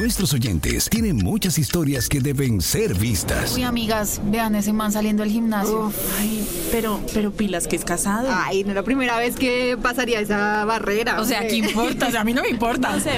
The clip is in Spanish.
Nuestros oyentes tienen muchas historias que deben ser vistas. Uy, amigas, vean ese man saliendo del gimnasio. Ay, pero pilas que es casado. Ay, no es la primera vez que pasaría esa barrera. O sea, ¿qué importa? O sea, a mí no me importa. No sé,